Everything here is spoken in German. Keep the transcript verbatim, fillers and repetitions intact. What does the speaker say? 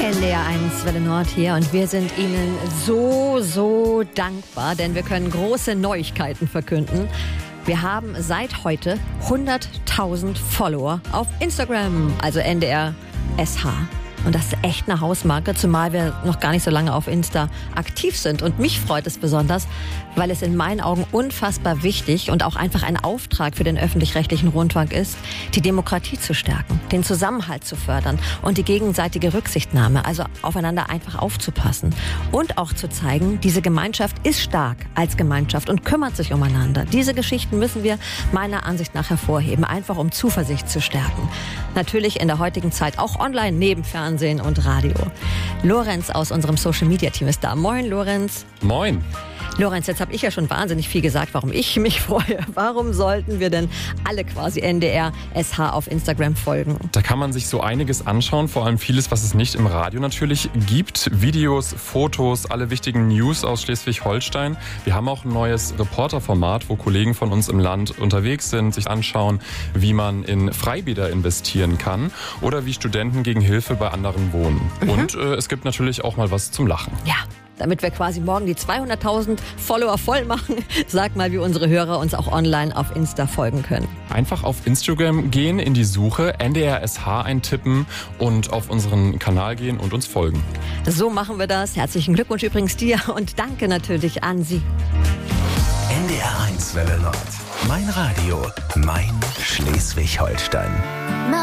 N D R eins Welle Nord hier und wir sind Ihnen so, so dankbar, denn wir können große Neuigkeiten verkünden. Wir haben seit heute hunderttausend Follower auf Instagram, also N D R S H. Und das ist echt eine Hausmarke, zumal wir noch gar nicht so lange auf Insta aktiv sind. Und mich freut es besonders, weil es in meinen Augen unfassbar wichtig und auch einfach ein Auftrag für den öffentlich-rechtlichen Rundfunk ist, die Demokratie zu stärken, den Zusammenhalt zu fördern und die gegenseitige Rücksichtnahme, also aufeinander einfach aufzupassen. Und auch zu zeigen, diese Gemeinschaft ist stark als Gemeinschaft und kümmert sich umeinander. Diese Geschichten müssen wir meiner Ansicht nach hervorheben, einfach um Zuversicht zu stärken. Natürlich in der heutigen Zeit auch online, neben Fernsehen und Radio. Lorenz aus unserem Social-Media-Team ist da. Moin, Lorenz. Moin. Lorenz, jetzt habe ich ja schon wahnsinnig viel gesagt, warum ich mich freue. Warum sollten wir denn alle quasi N D R S H auf Instagram folgen? Da kann man sich so einiges anschauen, vor allem vieles, was es nicht im Radio natürlich gibt. Videos, Fotos, alle wichtigen News aus Schleswig-Holstein. Wir haben auch ein neues Reporterformat, wo Kollegen von uns im Land unterwegs sind, sich anschauen, wie man in Freibäder investieren kann oder wie Studenten gegen Hilfe bei anderen wohnen. Mhm. Und äh, es gibt natürlich auch mal was zum Lachen. Ja. Damit wir quasi morgen die zweihunderttausend Follower voll machen, sag mal, wie unsere Hörer uns auch online auf Insta folgen können. Einfach auf Instagram gehen, in die Suche, N D R S H eintippen und auf unseren Kanal gehen und uns folgen. So machen wir das. Herzlichen Glückwunsch übrigens dir und danke natürlich an Sie. N D R eins Welle Nord. Mein Radio, mein Schleswig-Holstein.